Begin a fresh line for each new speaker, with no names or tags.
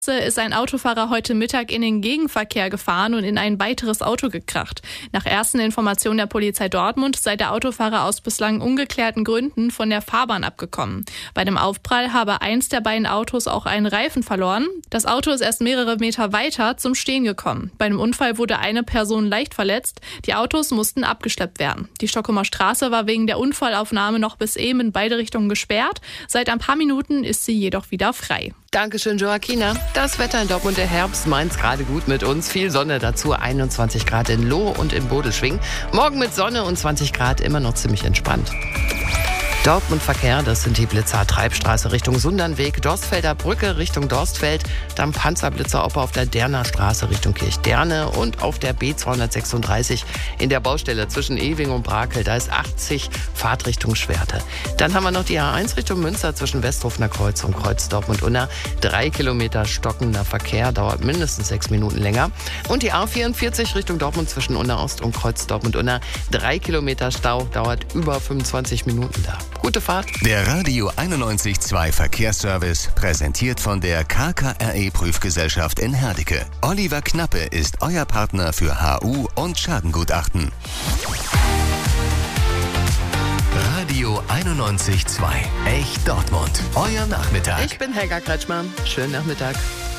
Ist ein Autofahrer heute Mittag in den Gegenverkehr gefahren und in ein weiteres Auto gekracht. Nach ersten Informationen der Polizei Dortmund sei der Autofahrer aus bislang ungeklärten Gründen von der Fahrbahn abgekommen. Bei dem Aufprall habe eins der beiden Autos auch einen Reifen verloren. Das Auto ist erst mehrere Meter weiter zum Stehen gekommen. Bei dem Unfall wurde eine Person leicht verletzt. Die Autos mussten abgeschleppt werden. Die Stockholmer Straße war wegen der Unfallaufnahme noch bis eben in beide Richtungen gesperrt. Seit ein paar Minuten ist sie jedoch wieder frei.
Dankeschön, Joaquina. Das Wetter in Dortmund, der Herbst meint's gerade gut mit uns. Viel Sonne dazu, 21 Grad in Loh und in Bodeschwing. Morgen mit Sonne und 20 Grad, immer noch ziemlich entspannt. Dortmund Verkehr, das sind die Blitzer Treibstraße Richtung Sundernweg, Dorstfelder Brücke Richtung Dorstfeld, dann Panzerblitzer Oper auf der Derner Straße Richtung Kirchderne und auf der B236 in der Baustelle zwischen Ewing und Brakel, da ist 80 Fahrtrichtung Schwerte. Dann haben wir noch die A1 Richtung Münster zwischen Westhofener Kreuz und Kreuz Dortmund-Unna, 3 Kilometer stockender Verkehr, dauert mindestens 6 Minuten länger. Und die A44 Richtung Dortmund zwischen Unna Ost und Kreuz Dortmund-Unna, 3 Kilometer Stau, dauert über 25 Minuten da. Gute Fahrt.
Der Radio 91.2 Verkehrsservice, präsentiert von der KKRE Prüfgesellschaft in Herdecke. Oliver Knappe ist euer Partner für HU und Schadengutachten. Radio 91.2 Echt Dortmund. Euer Nachmittag.
Ich bin Helga Kretschmann. Schönen Nachmittag.